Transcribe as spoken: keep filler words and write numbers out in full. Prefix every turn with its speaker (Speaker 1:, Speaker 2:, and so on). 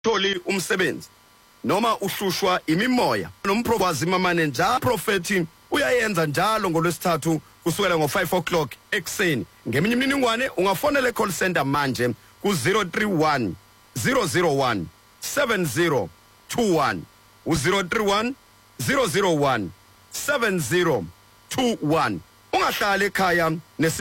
Speaker 1: tholi umsebenzi noma uhlushwa imimoya nomprovazi mamane njalo prophethi uyayenza njalo ngolwesithathu kusukela ngo five o'clock ekseni ngeminye imininingwane ungafonela e call center manje ku zero three one zero zero one seven zero two one u zero three one zero zero one seven zero two one ungahlala ekhaya